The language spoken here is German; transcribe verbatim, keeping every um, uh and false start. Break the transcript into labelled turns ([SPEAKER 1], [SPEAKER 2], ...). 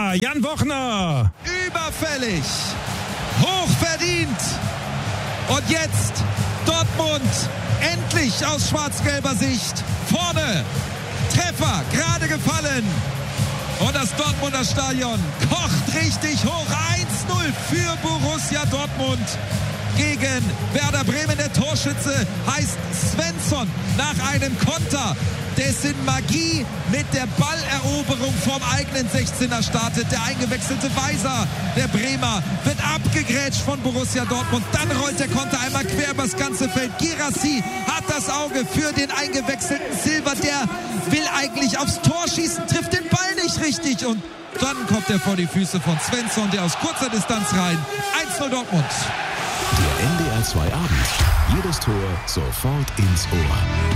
[SPEAKER 1] da, Jan Wochner.
[SPEAKER 2] Überfällig, hochverdient. Und jetzt Dortmund endlich aus schwarz-gelber Sicht vorne. Treffer gerade gefallen. Und das Dortmunder Stadion kocht richtig hoch. eins null für Borussia Dortmund gegen Werder Bremen. Der Torschütze heißt Svensson nach einem Konter, dessen Magie mit der Balleroberung vom eigenen sechzehner startet. Der eingewechselte Weiser, der Bremer, wird abgegrätscht von Borussia Dortmund. Dann rollt der Konter einmal quer übers ganze Feld. Girassi hat das Auge für den eingewechselten Silva. Der will eigentlich aufs Tor schießen, trifft den Ball nicht richtig. Und dann kommt er vor die Füße von Svensson, der aus kurzer Distanz rein. eins null Dortmund.
[SPEAKER 3] Der N D R zwei Abend. Jedes Tor sofort ins Ohr.